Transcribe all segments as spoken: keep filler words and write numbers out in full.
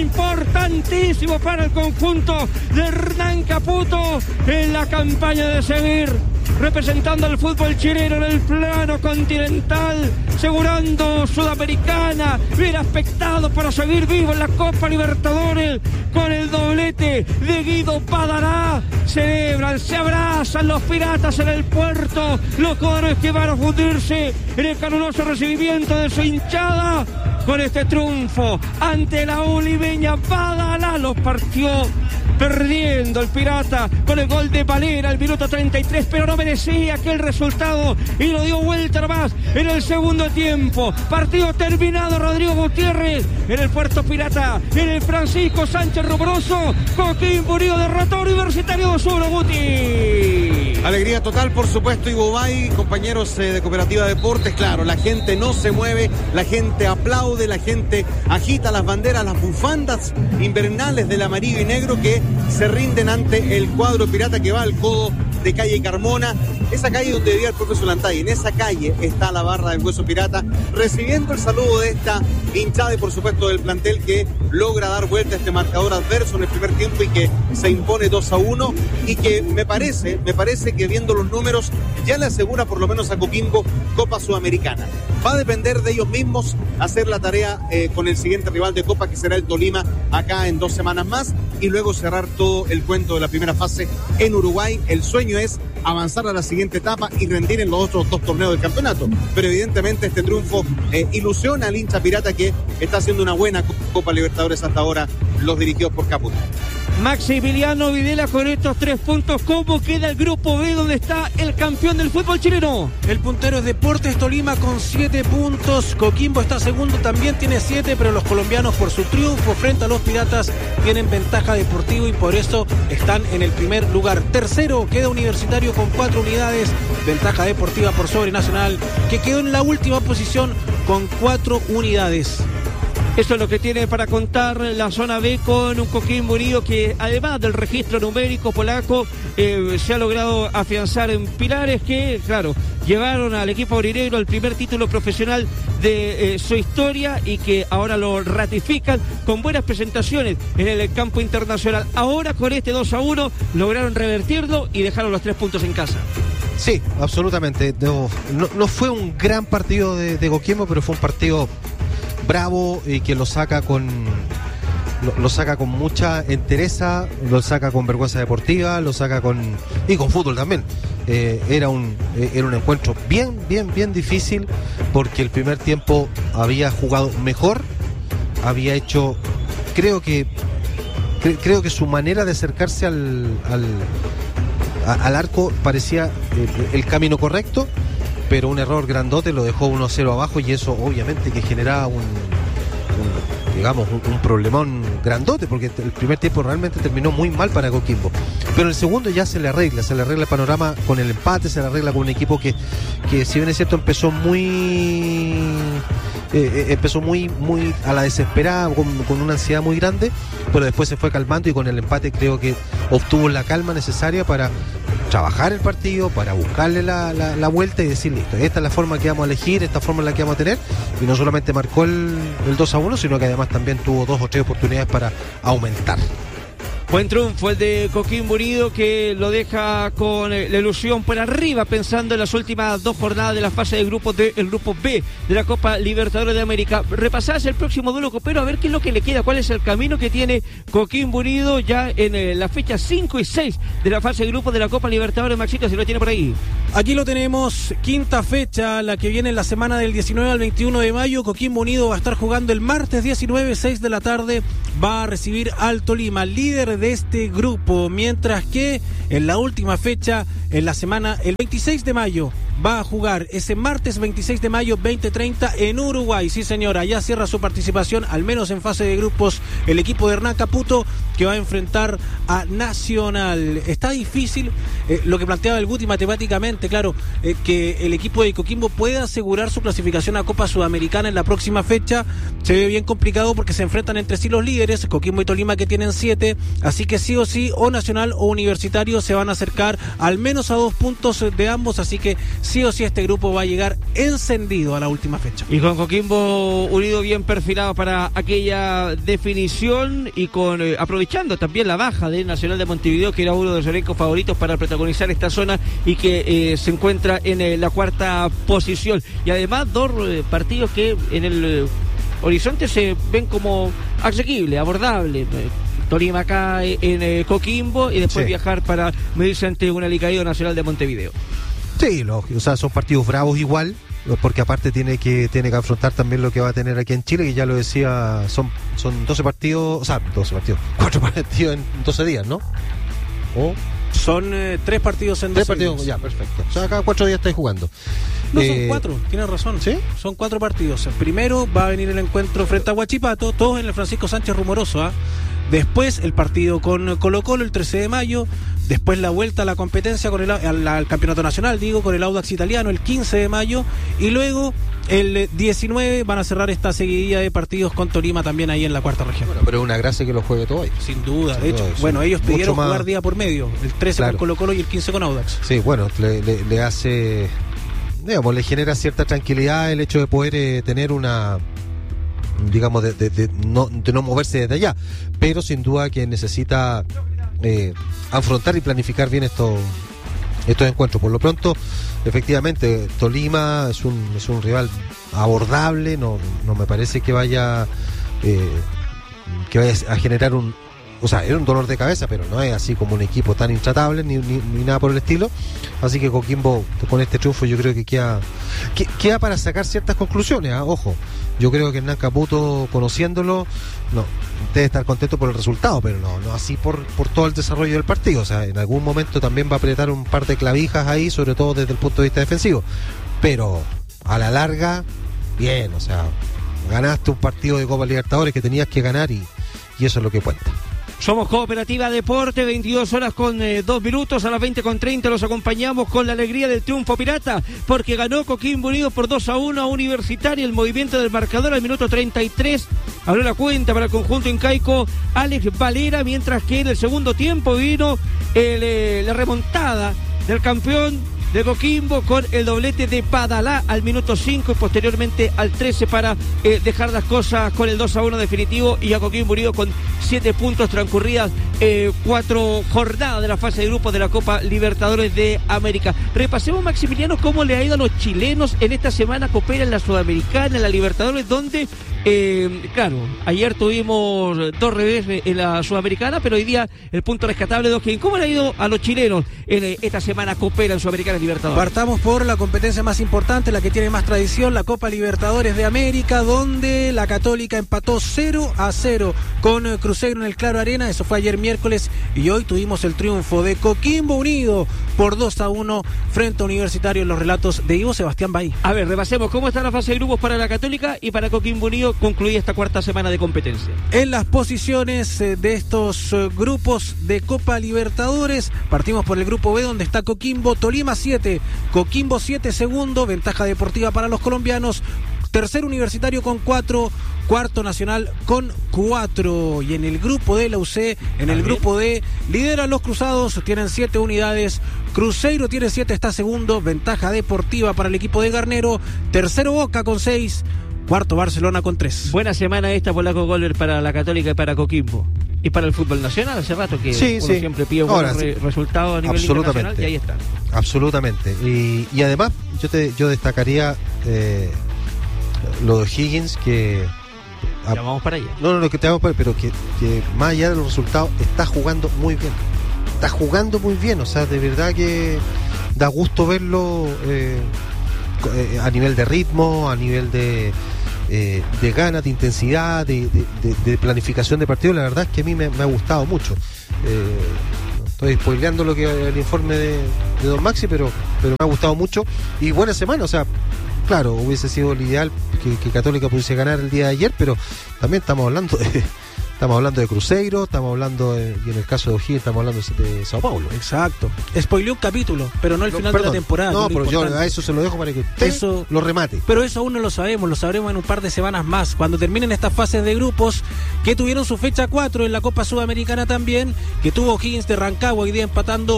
importantísimo para el conjunto de Hernán Caputo en la campaña de seguir representando al fútbol chileno en el plano continental, asegurando Sudamericana, bien aspectado para seguir vivo en la Copa Libertadores con el doblete de Guido Padará. Celebran, se abrazan los piratas en el puerto, los jugadores que van a fundirse en el caluroso recibimiento de su hinchada. Con este triunfo ante la Oliveña, Padará los partió perdiendo el Pirata con el gol de Valera al minuto treinta y tres, pero no merecía aquel resultado y lo dio vuelta nomás en el segundo tiempo. Partido terminado. Rodrigo Gutiérrez en el Puerto Pirata, en el Francisco Sánchez Rumoroso. Coquimbo Unido derrotó a Universitario dos uno. Guti. Alegría total, por supuesto, Ivo Bay, compañeros eh, de Cooperativa Deportes. Claro, la gente no se mueve, la gente aplaude, la gente agita las banderas, las bufandas invernales del amarillo y negro que se rinden ante el cuadro pirata que va al codo de calle Carmona, esa calle donde vivía el propio Solantay. En esa calle está la barra del Hueso Pirata, recibiendo el saludo de esta hinchada y por supuesto del plantel que logra dar vuelta a este marcador adverso en el primer tiempo y que se impone dos a uno y que me parece, me parece que viendo los números ya le asegura por lo menos a Coquimbo Copa Sudamericana. Va a depender de ellos mismos hacer la tarea eh, con el siguiente rival de Copa, que será el Tolima, acá en dos semanas más, y luego cerrar todo el cuento de la primera fase en Uruguay. El sueño es avanzar a la siguiente etapa y rendir en los otros dos torneos del campeonato. Pero evidentemente este triunfo eh, ilusiona al hincha pirata, que está haciendo una buena Copa Libertadores hasta ahora, los dirigidos por Caputo. Maximiliano Videla, con estos tres puntos, ¿cómo queda el grupo B donde está el campeón del fútbol chileno? El puntero es Deportes Tolima con siete puntos. Coquimbo está segundo, también tiene siete, pero los colombianos, por su triunfo frente a los piratas, tienen ventaja deportiva y por eso están en el primer lugar. Tercero queda Universitario con cuatro unidades, ventaja deportiva por sobre Nacional, que quedó en la última posición con cuatro unidades. Eso es lo que tiene para contar la zona B, con un Coquimbo Unido que, además del registro numérico polaco, eh, se ha logrado afianzar en pilares que, claro, llevaron al equipo aurinegro al primer título profesional de eh, su historia y que ahora lo ratifican con buenas presentaciones en el campo internacional. Ahora con este dos a uno lograron revertirlo y dejaron los tres puntos en casa. Sí, absolutamente. No, no, no fue un gran partido de, de Coquimbo, pero fue un partido bravo y que lo saca con lo, lo saca con mucha entereza, lo saca con vergüenza deportiva, lo saca con y con fútbol también. Eh, era un eh, era un encuentro bien bien bien difícil, porque el primer tiempo había jugado mejor, había hecho, creo que cre, creo que su manera de acercarse al al, a, al arco parecía el, el camino correcto, pero un error grandote lo dejó uno cero abajo y eso obviamente que generaba un, un digamos un, un problemón grandote, porque el primer tiempo realmente terminó muy mal para Coquimbo, pero el segundo ya se le arregla, se le arregla el panorama con el empate, se le arregla con un equipo que, que si bien es cierto empezó muy eh, empezó muy muy a la desesperada, con, con una ansiedad muy grande, pero después se fue calmando y con el empate creo que obtuvo la calma necesaria para trabajar el partido, para buscarle la, la, la vuelta y decir, listo, esta es la forma que vamos a elegir, esta forma es la que vamos a tener, y no solamente marcó el, el dos a uno, sino que además también tuvo dos o tres oportunidades para aumentar. Buen triunfo el de Coquimbo Unido, que lo deja con la ilusión por arriba, pensando en las últimas dos jornadas de la fase de grupos del grupo B de la Copa Libertadores de América. Repasarse el próximo duelo copero, a ver qué es lo que le queda, cuál es el camino que tiene Coquimbo Unido ya en eh, la fecha cinco y seis de la fase de grupos de la Copa Libertadores. Maxito, si lo tiene por ahí. Aquí lo tenemos, quinta fecha, la que viene en la semana del diecinueve al veintiuno de mayo. Coquimbo Unido va a estar jugando el martes diecinueve, seis de la tarde, va a recibir al Tolima, líder de este grupo, mientras que en la última fecha, en la semana, el veintiséis de mayo, va a jugar ese martes veintiséis de mayo, veinte treinta en Uruguay. Sí, señora, ya cierra su participación, al menos en fase de grupos, el equipo de Hernán Caputo, que va a enfrentar a Nacional. Está difícil eh, lo que planteaba el Guti matemáticamente, claro, eh, que el equipo de Coquimbo pueda asegurar su clasificación a Copa Sudamericana en la próxima fecha. Se ve bien complicado porque se enfrentan entre sí los líderes, Coquimbo y Tolima, que tienen siete, así que sí o sí, o Nacional o Universitario se van a acercar al menos a dos puntos de ambos, así que sí o sí este grupo va a llegar encendido a la última fecha. Y con Coquimbo Unido bien perfilado para aquella definición y con eh, aprovechando también la baja del Nacional de Montevideo, que era uno de los elencos favoritos para protagonizar esta zona y que eh, se encuentra en eh, la cuarta posición. Y además dos eh, partidos que en el eh, horizonte se ven como asequibles, abordables. Eh, Tolima acá en eh, Coquimbo y después sí. viajar para medirse ante un alicaído Nacional de Montevideo. Sí, lógico, o sea, son partidos bravos igual, porque aparte tiene que tiene que afrontar también lo que va a tener aquí en Chile, que ya lo decía, son son doce partidos, o sea, doce partidos, cuatro partidos en doce días, ¿no? ¿O? Son eh, tres partidos en tres doce partidos, días. Ya, perfecto. O sea, cada cuatro días estáis jugando. No, eh, son cuatro, tienes razón. ¿Sí? Son cuatro partidos. Primero va a venir el encuentro frente a Huachipato, todos en el Francisco Sánchez Rumoroso, ¿ah? Después el partido con Colo Colo el trece de mayo, después la vuelta a la competencia con el al, al campeonato nacional, digo, con el Audax italiano el quince de mayo, y luego el diecinueve van a cerrar esta seguidilla de partidos con Tolima también ahí en la cuarta región. Bueno, pero es una gracia que lo juegue todo ahí. Sin duda, Sin de hecho, duda, bueno, sí. ellos pidieron Mucho más... jugar día por medio, el trece claro. con Colo Colo y el quince con Audax. Sí, bueno, le, le, le hace, digamos, le genera cierta tranquilidad el hecho de poder eh, tener una... digamos de, de, de, no, de no moverse desde allá, pero sin duda que necesita eh, afrontar y planificar bien estos estos encuentros. Por lo pronto, efectivamente, Tolima es un es un rival abordable, no, no me parece que vaya eh, que vaya a generar un, o sea, era un dolor de cabeza, pero no es así como un equipo tan intratable ni, ni, ni nada por el estilo. Así que Coquimbo, con este triunfo, yo creo que queda, que, queda para sacar ciertas conclusiones. ¿eh? Ojo, yo creo que Hernán Caputo, conociéndolo, no debe estar contento por el resultado, pero no, no así por, por todo el desarrollo del partido. O sea, en algún momento también va a apretar un par de clavijas ahí, sobre todo desde el punto de vista defensivo. Pero a la larga, bien, o sea, ganaste un partido de Copa Libertadores que tenías que ganar y, y eso es lo que cuenta. Somos Cooperativa Deporte, veintidós horas con eh, dos minutos, a las veinte con treinta los acompañamos con la alegría del triunfo pirata, porque ganó Coquimbo Unido por dos a uno a Universitario. El movimiento del marcador al minuto treinta y tres abrió la cuenta para el conjunto incaico Alex Valera, mientras que en el segundo tiempo vino el, eh, la remontada del campeón de Coquimbo con el doblete de Padalá al minuto cinco y posteriormente al trece para eh, dejar las cosas con el dos a uno definitivo, y a Coquimbo Unido con siete puntos transcurridas eh, cuatro jornadas de la fase de grupos de la Copa Libertadores de América. Repasemos, Maximiliano, cómo le ha ido a los chilenos en esta semana. Coopera en la Sudamericana, en la Libertadores, donde eh, claro, ayer tuvimos dos revés en la Sudamericana, pero hoy día el punto rescatable de O'Higgins. ¿Cómo le ha ido a los chilenos en eh, esta semana Coopera en Sudamericana Libertadores? Partamos por la competencia más importante, la que tiene más tradición, la Copa Libertadores de América, donde la Católica empató cero a cero con Cruzeiro en el Claro Arena. Eso fue ayer miércoles, y hoy tuvimos el triunfo de Coquimbo Unido por dos a uno frente a Universitario, en los relatos de Ivo Sebastián Bay. A ver, repasemos cómo está la fase de grupos para la Católica y para Coquimbo Unido. Concluye esta cuarta semana de competencia. En las posiciones de estos grupos de Copa Libertadores, partimos por el grupo B, donde está Coquimbo, Tolima siete, Coquimbo siete segundo, ventaja deportiva para los colombianos. Tercer Universitario con cuatro, cuarto Nacional con cuatro. Y en el grupo de la U C, en el grupo D, lideran los Cruzados, tienen siete unidades. Cruzeiro tiene siete, está segundo, ventaja deportiva para el equipo de Garnero. Tercero Boca con seis, cuarto Barcelona con tres. Buena semana esta, Polaco Golver, para la Católica y para Coquimbo. Y para el fútbol nacional, hace rato que sí, uno sí. siempre pide buenos re resultados a nivel internacional, y ahí están. Absolutamente. Y, y además, yo te yo destacaría eh, lo de Higgins, que... Ya vamos para allá. No, no, lo que te vamos para pero que, que más allá de los resultados, está jugando muy bien. Está jugando muy bien, o sea, de verdad que da gusto verlo eh, eh, a nivel de ritmo, a nivel de... Eh, de ganas, de intensidad, de, de, de, de planificación de partido. La verdad es que a mí me, me ha gustado mucho. Eh, estoy spoileando lo que el informe de, de Don Maxi, pero, pero me ha gustado mucho. Y buena semana, o sea, claro, hubiese sido el ideal que, que Católica pudiese ganar el día de ayer, pero también estamos hablando de... Estamos hablando de Cruzeiro, estamos hablando de, y en el caso de O'Higgins estamos hablando de, de Sao Paulo. Exacto. Spoileó un capítulo, pero no el no, final perdón, de la temporada. No, pero yo a eso se lo dejo para que usted eso, lo remate. Pero eso aún no lo sabemos, lo sabremos en un par de semanas más, cuando terminen estas fases de grupos que tuvieron su fecha cuatro en la Copa Sudamericana también, que tuvo O'Higgins de Rancagua hoy día empatando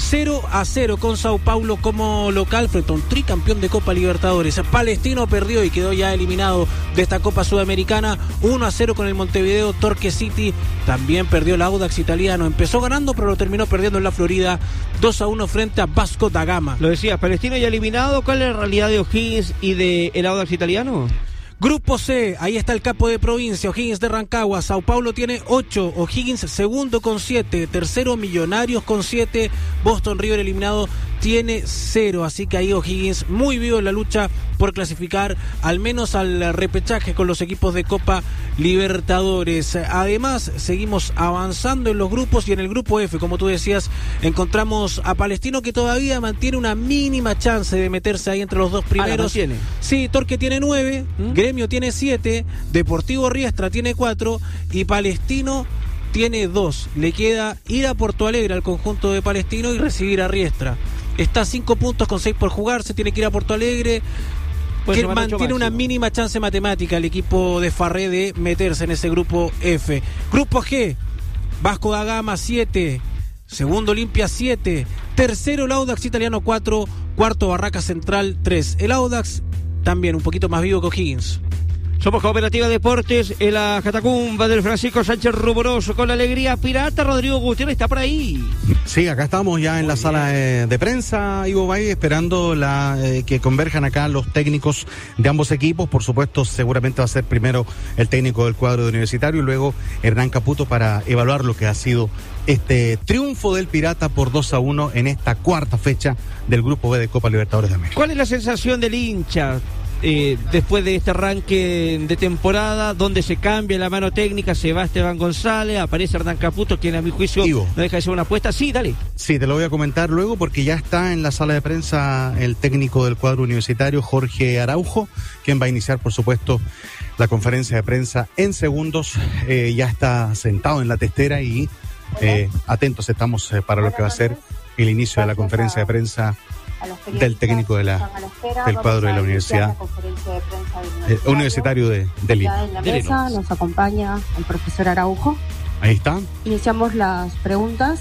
cero a cero con Sao Paulo como local frente a un tricampeón de Copa Libertadores. Palestino perdió y quedó ya eliminado de esta Copa Sudamericana. uno a cero con el Montevideo Torque City. También perdió el Audax italiano. Empezó ganando, pero lo terminó perdiendo en la Florida. dos a uno frente a Vasco da Gama. Lo decía, Palestino ya eliminado. ¿Cuál es la realidad de O'Higgins y de el Audax italiano? Grupo C, ahí está el capo de provincia, O'Higgins de Rancagua. Sao Paulo tiene ocho, O'Higgins segundo con siete, tercero Millonarios con siete, Boston River eliminado tiene cero, así que ahí O'Higgins muy vivo en la lucha por clasificar al menos al repechaje con los equipos de Copa Libertadores. Además, seguimos avanzando en los grupos y en el grupo F, como tú decías, encontramos a Palestino que todavía mantiene una mínima chance de meterse ahí entre los dos primeros. Ah, sí, Torque tiene nueve, ¿Mm? Gremio tiene siete, Deportivo Riestra tiene cuatro y Palestino tiene dos. Le queda ir a Porto Alegre al conjunto de Palestino y recibir a Riestra. Está a cinco puntos con seis por jugarse, tiene que ir a Porto Alegre, pues que mantiene una mínima chance matemática el equipo de Farré de meterse en ese grupo F. Grupo G, Vasco da Gama siete, segundo Olimpia siete, tercero el Audax italiano cuatro, cuarto Barraca Central tres. El Audax también un poquito más vivo que O'Higgins. Somos Cooperativa Deportes en la Catacumba del Francisco Sánchez Rumoroso con la alegría pirata. Rodrigo Gutiérrez está por ahí. Sí, acá estamos ya en la sala eh, de prensa, Ivo Bay, esperando la eh, que converjan acá los técnicos de ambos equipos. Por supuesto, seguramente va a ser primero el técnico del cuadro de Universitario y luego Hernán Caputo para evaluar lo que ha sido este triunfo del Pirata por dos a uno en esta cuarta fecha del Grupo B de Copa Libertadores de América. ¿Cuál es la sensación del hincha Eh, después de este arranque de temporada, donde se cambia la mano técnica, se va Esteban González, aparece Hernán Caputo, quien a mi juicio Ivo, no deja de ser una apuesta? Sí, dale. Sí, te lo voy a comentar luego porque ya está en la sala de prensa el técnico del cuadro universitario, Jorge Araujo, quien va a iniciar, por supuesto, la conferencia de prensa en segundos. Eh, ya está sentado en la testera y eh, atentos estamos eh, para lo que va a ser el inicio de la conferencia de prensa del técnico de la, del cuadro de la Universidad de eh, Universitario de, de Lima. En la mesa nos acompaña el profesor Araujo. Ahí está. Iniciamos las preguntas.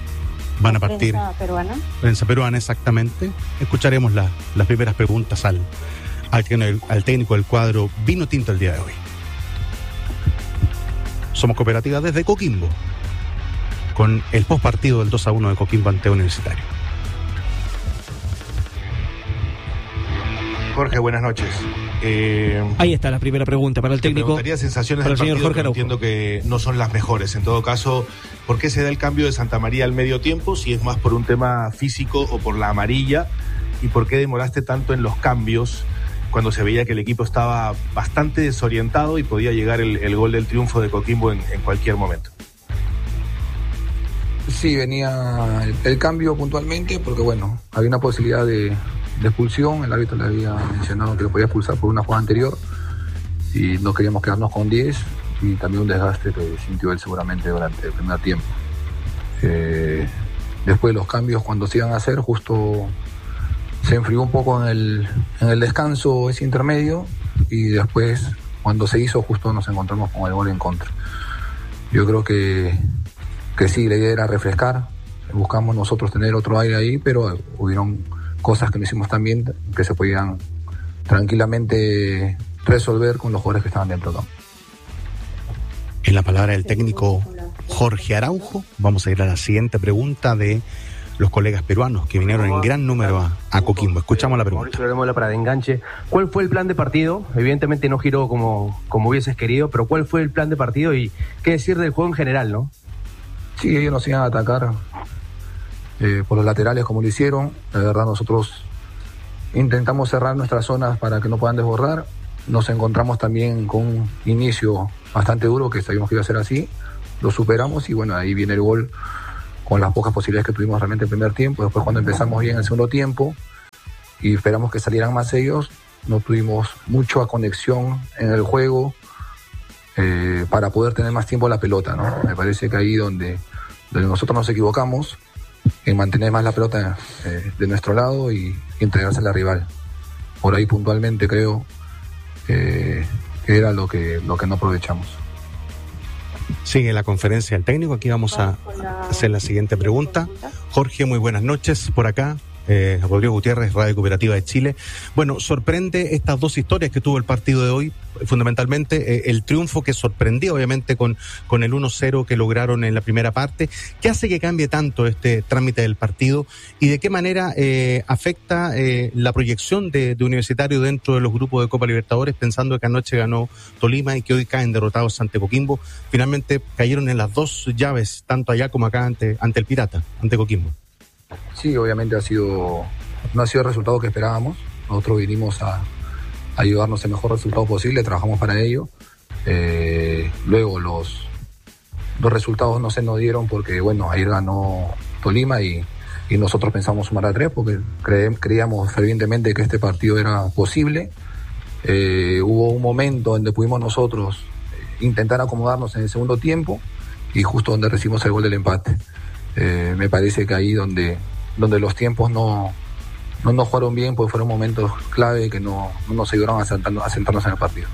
Van a partir. Prensa peruana. Prensa peruana, exactamente. Escucharemos la, las primeras preguntas al, al, al técnico del cuadro Vino Tinto el día de hoy. Somos Cooperativa desde Coquimbo, con el postpartido del dos a uno de Coquimbo ante Universitario. Jorge, buenas noches. Eh, Ahí está la primera pregunta para el técnico. Me preguntaría sensaciones para del el señor partido, Jorge que entiendo que no son las mejores. En todo caso, ¿por qué se da el cambio de Santa María al medio tiempo? Si es más por un tema físico o por la amarilla. ¿Y por qué demoraste tanto en los cambios cuando se veía que el equipo estaba bastante desorientado y podía llegar el, el gol del triunfo de Coquimbo en, en cualquier momento? Sí, venía el, el cambio puntualmente porque, bueno, había una posibilidad de... de expulsión. El árbitro le había mencionado que lo podía expulsar por una jugada anterior y no queríamos quedarnos con diez y también un desgaste que sintió él seguramente durante el primer tiempo. Eh, después de los cambios, cuando se iban a hacer, justo se enfrió un poco en el, en el descanso ese intermedio y después cuando se hizo justo nos encontramos con el gol en contra. Yo creo que, que sí, la idea era refrescar, buscamos nosotros tener otro aire ahí, pero hubieron cosas que no hicimos tan bien que se podían tranquilamente resolver con los jugadores que estaban dentro. En la palabra del técnico Jorge Araujo, vamos a ir a la siguiente pregunta de los colegas peruanos que vinieron en gran número a, a Coquimbo. Escuchamos la pregunta. Para de enganche. ¿Cuál fue el plan de partido? Evidentemente no giró como, como hubieses querido, pero ¿cuál fue el plan de partido y qué decir del juego en general, no? Sí, ellos nos iban a atacar Eh, por los laterales como lo hicieron. La verdad nosotros intentamos cerrar nuestras zonas para que no puedan desbordar. Nos encontramos también con un inicio bastante duro que sabíamos que iba a ser así, lo superamos y bueno, ahí viene el gol con las pocas posibilidades que tuvimos realmente en el primer tiempo. Después cuando empezamos bien el segundo tiempo y esperamos que salieran más ellos, no tuvimos mucha conexión en el juego eh, para poder tener más tiempo la pelota, ¿no? Me parece que ahí donde, donde nosotros nos equivocamos en mantener más la pelota eh, de nuestro lado y, y entregársela al rival. Por ahí puntualmente creo eh, que era lo que, lo que no aprovechamos. Sigue la conferencia del técnico. Aquí vamos a hacer la siguiente pregunta. Jorge, muy buenas noches por acá. Eh, Rodrigo Gutiérrez, Radio Cooperativa de Chile. Bueno, sorprende estas dos historias que tuvo el partido de hoy, fundamentalmente eh, el triunfo que sorprendió obviamente con, con el uno cero que lograron en la primera parte. ¿Qué hace que cambie tanto este trámite del partido y de qué manera eh, afecta eh, la proyección de, de Universitario dentro de los grupos de Copa Libertadores, pensando que anoche ganó Tolima y que hoy caen derrotados ante Coquimbo? Finalmente cayeron en las dos llaves, tanto allá como acá ante, ante el Pirata, ante Coquimbo. Sí, obviamente ha sido, no ha sido el resultado que esperábamos. Nosotros vinimos a, a ayudarnos el mejor resultado posible, trabajamos para ello. Eh, luego los, los resultados no se nos dieron porque, bueno, ayer ganó Tolima y, y nosotros pensamos sumar a tres porque cre, creíamos fervientemente que este partido era posible. Eh, hubo un momento donde pudimos nosotros intentar acomodarnos en el segundo tiempo y justo donde recibimos el gol del empate. Eh, me parece que ahí donde, donde los tiempos no, no nos jugaron bien, pues fueron momentos clave que no, no nos ayudaron a sentarnos, a sentarnos en el partido.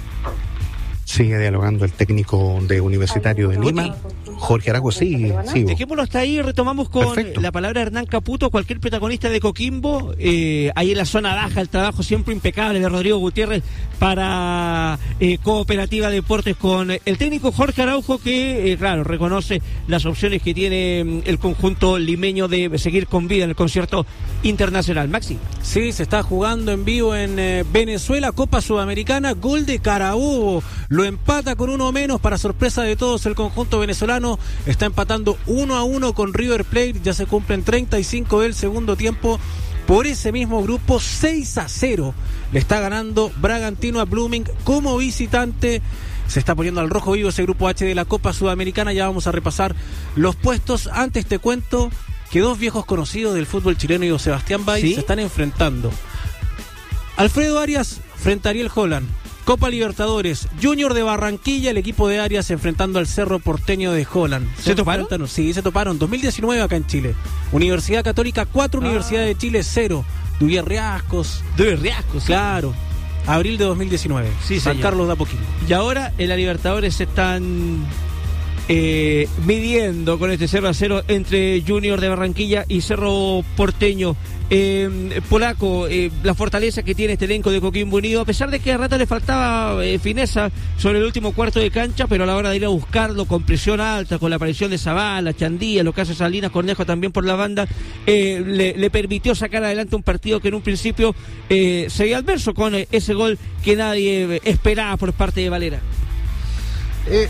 Sigue dialogando el técnico de Universitario de Lima, Jorge Arago. Sí, sí. Dejémoslo hasta ahí, retomamos con Perfecto. La palabra de Hernán Caputo, cualquier protagonista de Coquimbo, eh, ahí en la zona baja, el trabajo siempre impecable de Rodrigo Gutiérrez para eh, Cooperativa Deportes con el técnico Jorge Araujo, que eh, claro, reconoce las opciones que tiene el conjunto limeño de seguir con vida en el concierto internacional. Maxi. Sí, se está jugando en vivo en eh, Venezuela, Copa Sudamericana, gol de Carabobo, lo empata con uno menos para sorpresa de todos el conjunto venezolano, está empatando uno a uno con River Plate, ya se cumplen treinta y cinco del segundo tiempo, por ese mismo grupo seis a cero le está ganando Bragantino a Blooming como visitante. Se está poniendo al rojo vivo ese grupo H de la Copa Sudamericana. Ya vamos a repasar los puestos. Antes te cuento que dos viejos conocidos del fútbol chileno y Sebastián Bay ¿Sí? se están enfrentando. Alfredo Arias frente a Ariel Holland. Copa Libertadores, Junior de Barranquilla, el equipo de Arias enfrentando al Cerro Porteño de Holland. ¿Se, ¿Se toparon? Sí, se toparon. dos mil diecinueve acá en Chile. Universidad Católica cuatro, ah. Universidad de Chile cero. Duvier Riascos. Duvier Riascos, claro. Abril de dos mil diecinueve. Sí, San señor. Carlos de Apoquindo. Y ahora en la Libertadores se están eh, midiendo con este cero a cero entre Junior de Barranquilla y Cerro Porteño. Eh, Polaco, eh, la fortaleza que tiene este elenco de Coquimbo Unido, a pesar de que a rato le faltaba eh, fineza sobre el último cuarto de cancha, pero a la hora de ir a buscarlo con presión alta, con la aparición de Zavala, Chandía, lo que hace Salinas, Cornejo también por la banda, eh, le, le permitió sacar adelante un partido que en un principio eh, se veía adverso con eh, ese gol que nadie esperaba por parte de Valera. Eh...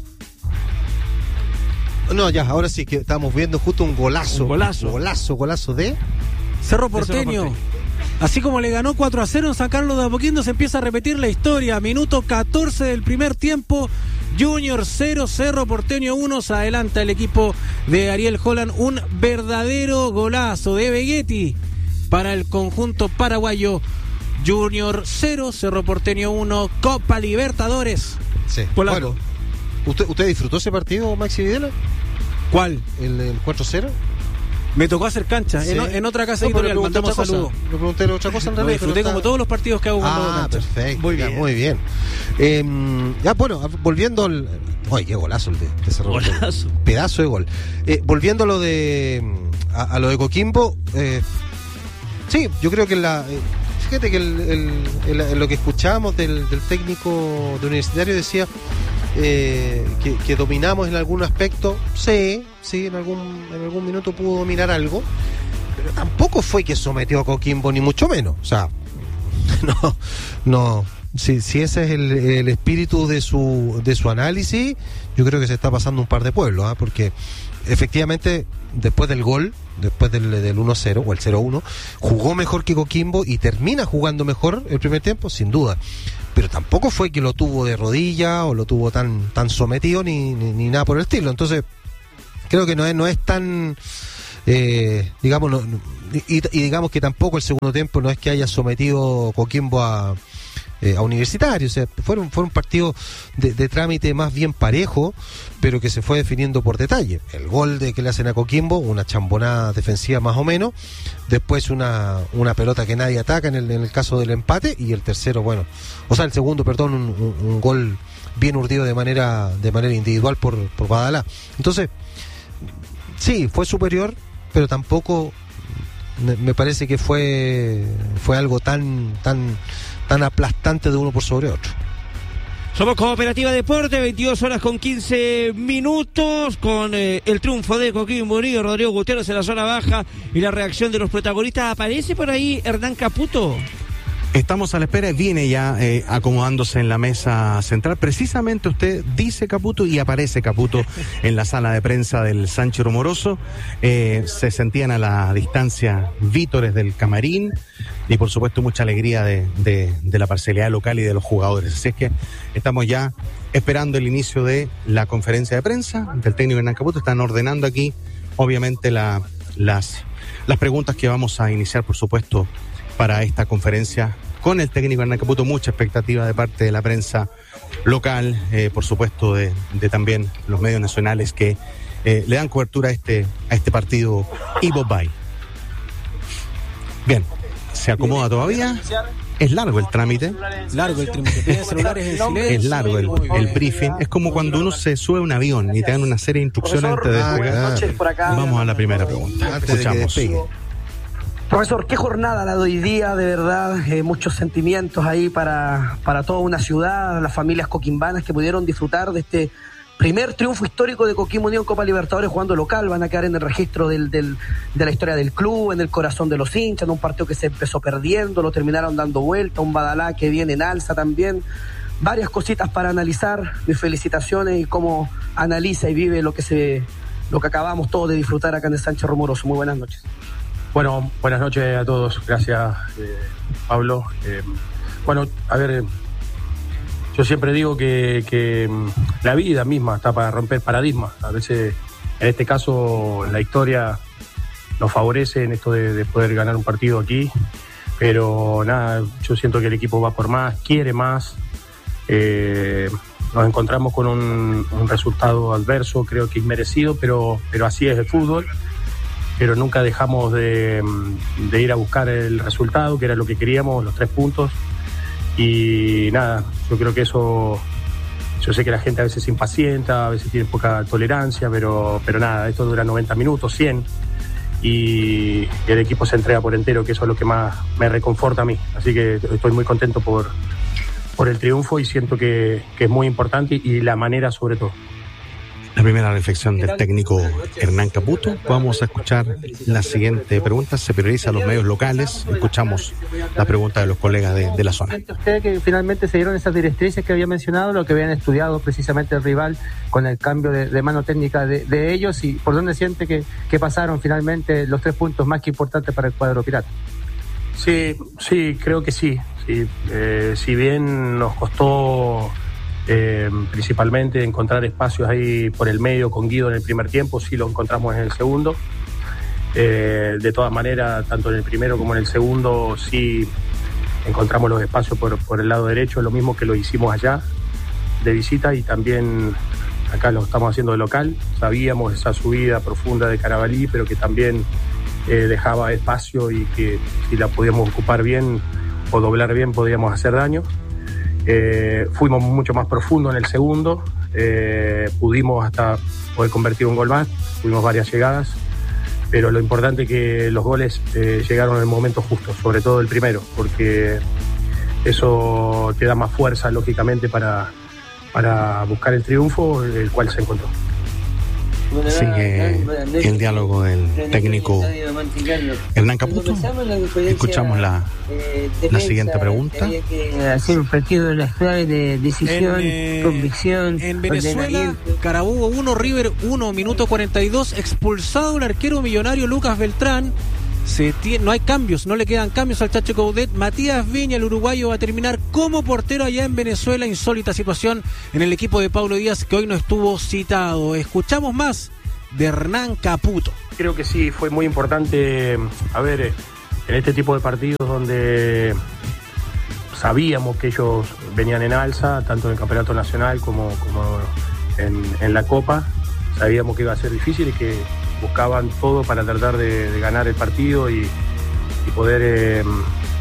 No, ya, ahora sí que estamos viendo justo un golazo. Un golazo. Golazo, golazo de... Cerro Porteño. Cerro Porteño. Así como le ganó cuatro a cero en San Carlos de Apoquindo, se empieza a repetir la historia. Minuto catorce del primer tiempo. Junior cero, Cerro Porteño uno. Se adelanta el equipo de Ariel Holland. Un verdadero golazo de Begetti para el conjunto paraguayo. Junior cero, Cerro Porteño uno. Copa Libertadores. Sí. Bueno, ¿usted, ¿Usted disfrutó ese partido, Maxi Videla? ¿Cuál? ¿El, el cuatro cero? Me tocó hacer cancha, sí. en, en otra casa editorial, no, mandamos saludos. Le pregunté otra cosa en realidad. Lo disfruté como todos los partidos que hago cuando Ah, cancha. perfecto, muy ya, bien. muy bien. Eh, ya, bueno, volviendo al... Oye, qué golazo el de, de Cerro Porteño. Golazo. Pedazo de gol. Eh, volviendo a lo de a, a lo de Coquimbo, eh, sí, yo creo que la... Eh, fíjate que el, el, el, lo que escuchábamos del, del técnico de Universitario decía... Eh, que, que dominamos en algún aspecto, sí, sí, en algún, en algún minuto pudo dominar algo, pero tampoco fue que sometió a Coquimbo, ni mucho menos. O sea, no, no, si, si ese es el, el espíritu de su, de su análisis, yo creo que se está pasando un par de pueblos, ¿eh? Porque efectivamente, después del gol, después del, del uno cero o el cero uno, jugó mejor que Coquimbo y termina jugando mejor el primer tiempo, sin duda. Pero tampoco fue que lo tuvo de rodilla o lo tuvo tan tan sometido ni, ni, ni nada por el estilo. Entonces, creo que no es, no es tan, eh, digamos, no, y, y digamos que tampoco el segundo tiempo no es que haya sometido Coquimbo a, eh, a Universitario. O sea, fue un, fue un partido de, de trámite más bien parejo, pero que se fue definiendo por detalle. El gol de que le hacen a Coquimbo, una chambonada defensiva más o menos, después una, una pelota que nadie ataca en el, en el caso del empate, y el tercero, bueno, o sea, el segundo, perdón, un, un, un gol bien urdido de manera de manera individual por, por Badalá. Entonces, sí, fue superior, pero tampoco me, me parece que fue fue algo tan tan tan aplastante de uno por sobre otro. Somos Cooperativa Deporte, veintidós horas con quince minutos, con eh, el triunfo de Coquimbo Unido, Rodrigo Gutiérrez en la zona baja y la reacción de los protagonistas. ¿Aparece por ahí Hernán Caputo? Estamos a la espera, viene ya eh, acomodándose en la mesa central. Precisamente usted dice Caputo y aparece Caputo en la sala de prensa del Sánchez Romoroso. Eh, se sentían a la distancia vítores del camarín y por supuesto mucha alegría de, de, de la parcialidad local y de los jugadores. Así es que estamos ya esperando el inicio de la conferencia de prensa del técnico Hernán Caputo. Están ordenando aquí, obviamente, la, las, las preguntas que vamos a iniciar, por supuesto, para esta conferencia con el técnico Hernán Caputo. Mucha expectativa de parte de la prensa local, eh, por supuesto de, de también los medios nacionales que eh, le dan cobertura a este, a este partido Ivo Bay. Bien, se acomoda todavía. Es largo el trámite. Largo el trámite. Tiene celulares en silencio. Es largo el, el briefing. Es como cuando uno se sube a un avión y te dan una serie de instrucciones antes de despegar. Vamos a la primera pregunta. Escuchamos. Profesor, qué jornada la de hoy día, de verdad, eh, muchos sentimientos ahí para, para toda una ciudad, las familias coquimbanas que pudieron disfrutar de este primer triunfo histórico de Coquimbo Unido en Copa Libertadores jugando local. Van a quedar en el registro del, del, de la historia del club, en el corazón de los hinchas, en un partido que se empezó perdiendo, lo terminaron dando vuelta, un Badalá que viene en alza también. Varias cositas para analizar, mis felicitaciones y cómo analiza y vive lo que se lo que acabamos todos de disfrutar acá en el Sánchez Romoroso. Muy buenas noches. Bueno, buenas noches a todos. Gracias, eh, Pablo. Eh, bueno, a ver, yo siempre digo que, que la vida misma está para romper paradigmas. A veces, en este caso, la historia nos favorece en esto de, de poder ganar un partido aquí. Pero nada, yo siento que el equipo va por más, quiere más. Eh, nos encontramos con un, un resultado adverso, creo que inmerecido, pero, pero así es el fútbol. Pero nunca dejamos de, de ir a buscar el resultado, que era lo que queríamos, los tres puntos. Y nada, yo creo que eso, yo sé que la gente a veces se impacienta, a veces tiene poca tolerancia, pero, pero nada, esto dura noventa minutos, cien, y el equipo se entrega por entero, que eso es lo que más me reconforta a mí. Así que estoy muy contento por, por el triunfo y siento que, que es muy importante y la manera sobre todo. La primera reflexión del técnico Hernán Caputo. Vamos a escuchar la siguiente pregunta. Se prioriza a los medios locales. Escuchamos la pregunta de los colegas de, de la zona. ¿Siente usted que finalmente se dieron esas directrices que había mencionado, lo que habían estudiado precisamente el rival con el cambio de, de mano técnica de, de ellos? ¿Y por dónde siente que, que pasaron finalmente los tres puntos más que importantes para el cuadro pirata? Sí, sí, creo que sí. sí. Eh, si bien nos costó... Eh, principalmente encontrar espacios ahí por el medio con Guido en el primer tiempo, sí lo encontramos en el segundo. Eh, de todas maneras, tanto en el primero como en el segundo, sí encontramos los espacios por, por el lado derecho, lo mismo que lo hicimos allá de visita y también acá lo estamos haciendo de local. Sabíamos esa subida profunda de Carabalí, pero que también eh, dejaba espacio y que si la podíamos ocupar bien o doblar bien podíamos hacer daño. Eh, fuimos mucho más profundo en el segundo, eh, pudimos hasta poder convertir un gol más, tuvimos varias llegadas, pero lo importante es que los goles eh, llegaron en el momento justo, sobre todo el primero, porque eso te da más fuerza lógicamente para, para buscar el triunfo, el cual se encontró. Sigue el diálogo del técnico Hernán Caputo. Escuchamos la, la siguiente pregunta. Hacer un partido de las claves de decisión, en, eh, convicción. En Venezuela, Carabobo uno, River uno, minuto cuarenta y dos, expulsado el arquero millonario Lucas Beltrán. Se tiene, no hay cambios, no le quedan cambios al Chacho Coudet. Matías Viña, el uruguayo, va a terminar como portero allá en Venezuela. Insólita situación en el equipo de Paulo Díaz, que hoy no estuvo citado. Escuchamos más de Hernán Caputo. Creo que sí, fue muy importante, a ver, en este tipo de partidos donde sabíamos que ellos venían en alza, tanto en el campeonato nacional como, como en, en la Copa. Sabíamos que iba a ser difícil y que buscaban todo para tratar de, de ganar el partido y, y poder eh,